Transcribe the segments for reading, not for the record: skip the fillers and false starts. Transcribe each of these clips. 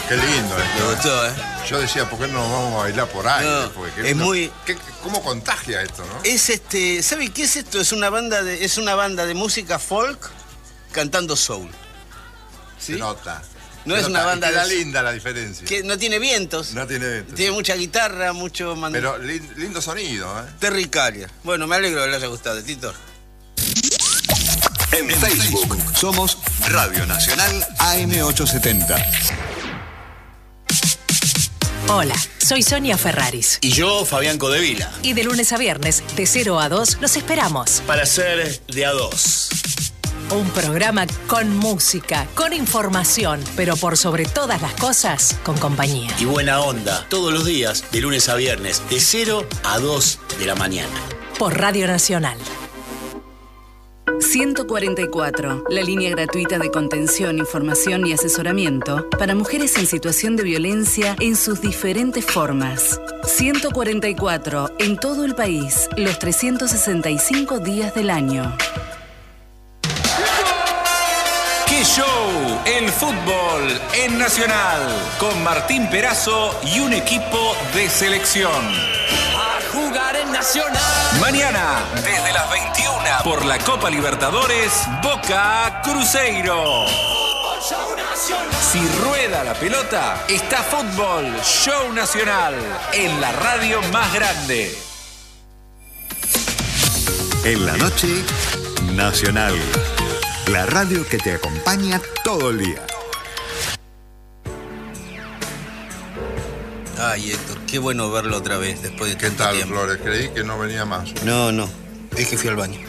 Qué lindo esto. Me gustó, ¿eh? Yo decía, ¿por qué no vamos a bailar por ahí? No, es muy... ¿Cómo contagia esto, no? Es ¿sabe qué es esto? Es una banda de música folk cantando soul. ¿Sí? Se nota. No es una banda Queda linda la diferencia. que no tiene vientos. No tiene vientos. Tiene mucha guitarra, mucho Pero lindo sonido, ¿eh? Terry Callier. Bueno, me alegro que le haya gustado, Tito. En Facebook somos Radio Nacional AM870. Hola, soy Sonia Ferraris. Y yo, Fabián Codevila. Y de lunes a viernes, de 0 a 2, los esperamos. Para ser de a dos. Un programa con música, con información, pero por sobre todas las cosas, con compañía. Y buena onda, todos los días, de lunes a viernes, de 0 a 2 de la mañana. Por Radio Nacional. 144, la línea gratuita de contención, información y asesoramiento para mujeres en situación de violencia en sus diferentes formas. 144, en todo el país, los 365 días del año. ¡Qué show! El fútbol en Nacional, con Martín Perazo y un equipo de selección. Jugar en Nacional. Mañana, desde las 21, por la Copa Libertadores, Boca Cruzeiro. Si rueda la pelota, está Fútbol Show Nacional, en la radio más grande. En la noche, Nacional. La radio que te acompaña todo el día. Ay, Héctor, qué bueno verlo otra vez después de tanto tiempo. ¿Qué tal, Flores? Creí que no venía más. No, es que fui al baño.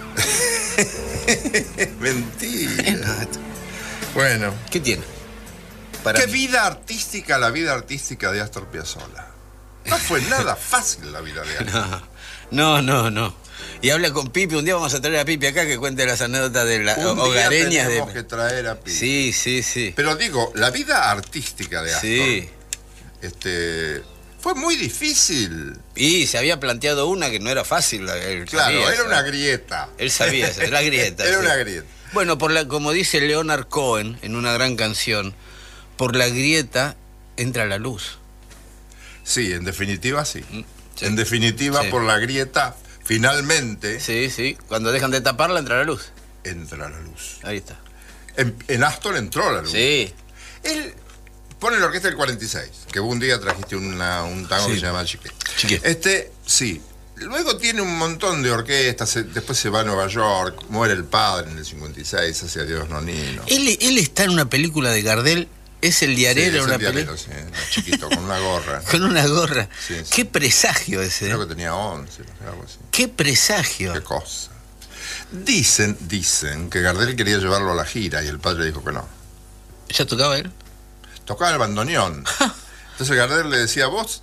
Mentira. Bueno. ¿Qué tiene? ¿Qué vida artística la vida artística de Astor Piazzolla? No fue nada fácil la vida de Astor. No. Y habla con Pipi. Un día vamos a traer a Pipi acá que cuente las anécdotas de las hogareñas. Tenemos que traer a Pipi. Sí. Pero digo, la vida artística de Astor. Sí. Fue muy difícil. Y se había planteado una que no era fácil. Claro, era una grieta. Él sabía eso, era grieta. Era una grieta. Bueno, como dice Leonard Cohen en una gran canción, por la grieta entra la luz. Sí, en definitiva sí. En definitiva, por la grieta, finalmente... Sí. Cuando dejan de taparla, entra la luz. Entra la luz. Ahí está. En Astor entró la luz. Sí. Él pone la orquesta del 46, que un día trajiste un tango que se llama Chiqué. Sí. Luego tiene un montón de orquestas, después se va a Nueva York, muere el padre en el 56, hace Adiós Nonino. Él está en una película de Gardel, es el diarero, una película. Sí, chiquito, con una gorra. Con una gorra. Sí. Qué presagio ese. Creo que tenía 11, algo así. Qué presagio. Qué cosa. Dicen que Gardel quería llevarlo a la gira y el padre dijo que no. ¿Ya tocaba él? Tocaba el bandoneón. Entonces Gardel le decía, vos,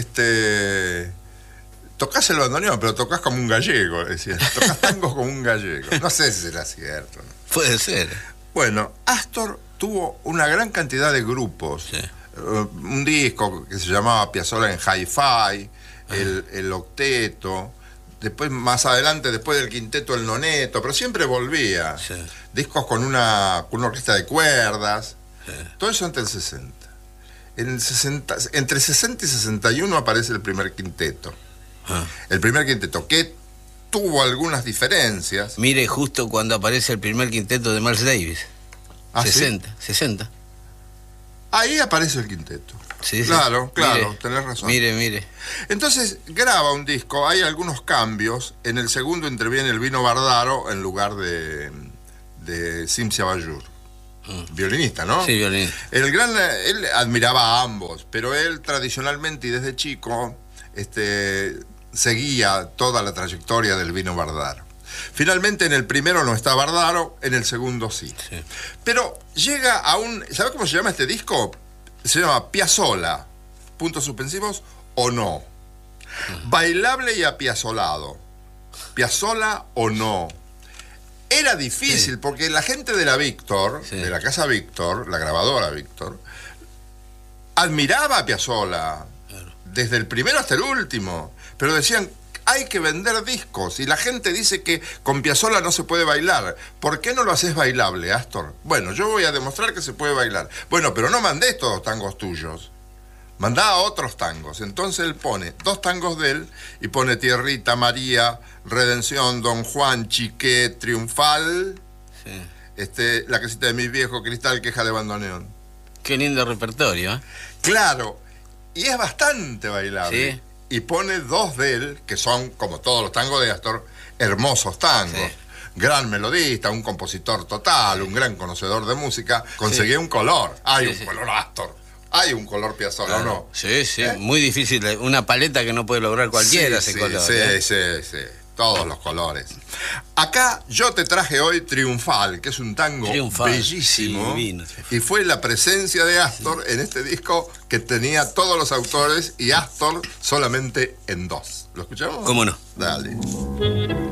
tocás el bandoneón, pero tocás como un gallego, decía. Tocás tangos como un gallego. No sé si será cierto, ¿no? Puede ser. Bueno, Astor tuvo una gran cantidad de grupos. Sí. Un disco que se llamaba Piazzolla en Hi-Fi, el Octeto, después más adelante, después del Quinteto, el Noneto, pero siempre volvía. Sí. Discos con una orquesta de cuerdas. Sí. Todo eso antes del 60. Entre 60 y 61 aparece el primer quinteto. El primer quinteto, que tuvo algunas diferencias. Mire, justo cuando aparece el primer quinteto de Miles Davis. 60. Ahí aparece el quinteto. Sí, claro, mire, tenés razón. Mire. Entonces graba un disco, hay algunos cambios. En el segundo interviene el Vino Bardaro en lugar de Cimcia Bayur. Violinista, ¿no? Sí, violinista. Él admiraba a ambos, pero él tradicionalmente y desde chico seguía toda la trayectoria del Vino Bardaro. Finalmente en el primero no está Bardaro, en el segundo sí. Pero llega a ¿sabe cómo se llama este disco? Se llama Piazzolla, puntos suspensivos, o no. Bailable y apiazolado. Piazzolla o no. Era difícil porque la gente de la Víctor, de la casa Víctor, la grabadora Víctor, admiraba a Piazzolla, desde el primero hasta el último, pero decían, hay que vender discos. Y la gente dice que con Piazzolla no se puede bailar. ¿Por qué no lo haces bailable, Astor? Bueno, yo voy a demostrar que se puede bailar. Bueno, pero no mandés todos tangos tuyos. Mandá a otros tangos. Entonces él pone 2 tangos de él y pone Tierrita, María, Redención, Don Juan, Chiqué, Triunfal, La casita de mis viejos, Cristal, Queja de bandoneón. Qué lindo repertorio, ¿eh? Claro, y es bastante bailable. Sí. Y pone 2 de él, que son, como todos los tangos de Astor, hermosos tangos. Sí. Gran melodista, un compositor total, un gran conocedor de música. Conseguía un color. Hay un color Astor. Hay un color Piazzolla, ¿o no? Sí, muy difícil. Una paleta que no puede lograr cualquiera ese color. Sí. Todos los colores. Acá yo te traje hoy Triunfal, que es un tango bellísimo. Sí, divino. Y fue la presencia de Astor en este disco que tenía todos los autores y Astor solamente en 2. ¿Lo escuchamos? ¿Cómo no? Dale.